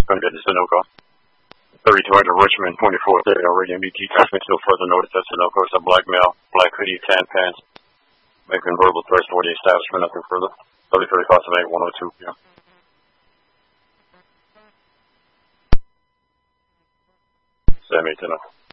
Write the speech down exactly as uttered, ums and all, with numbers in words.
Going to get to Sunoco. thirty-two hundred Richmond, twenty-four thirty on radio M B T. Transmit no further notice at Sunoco. It's a black male, black hoodie, tan pants. Making verbal threats toward the establishment, nothing further. thirty thirty cost of eight, one oh two p m Sam eight to know.